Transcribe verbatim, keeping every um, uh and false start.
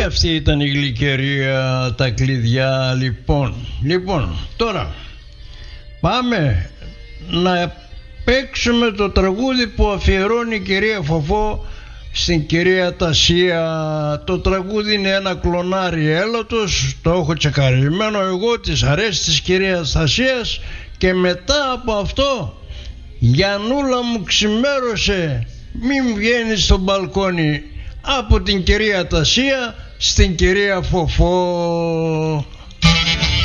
αυτή ήταν η Γλυκερία, τα κλειδιά λοιπόν. Λοιπόν, τώρα πάμε να παίξουμε το τραγούδι που αφιερώνει η κυρία Φωφό στην κυρία Τασία. Το τραγούδι είναι ένα κλονάρι έλατος, το έχω τσεκαρισμένο εγώ, της αρέσει της κυρίας Τασίας. Και μετά από αυτό, Γιαννούλα μου ξημέρωσε, μην βγαίνεις στο μπαλκόνι, από την κυρία Τασία στην κυρία Φωφό.